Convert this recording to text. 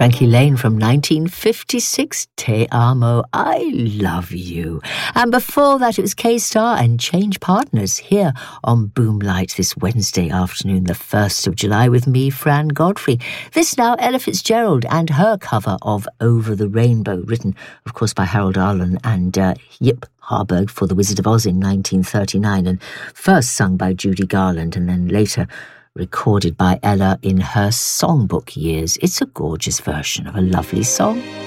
Frankie Lane from 1956, Te Amo, I Love You. And before that, it was K-Star and Change Partners here on Boomlight this Wednesday afternoon, the 1st of July, with me, Fran Godfrey. This now, Ella Fitzgerald and her cover of Over the Rainbow, written, of course, by Harold Arlen and Yip Harburg for The Wizard of Oz in 1939, and first sung by Judy Garland and then later recorded by Ella in her songbook years. It's a gorgeous version of a lovely song.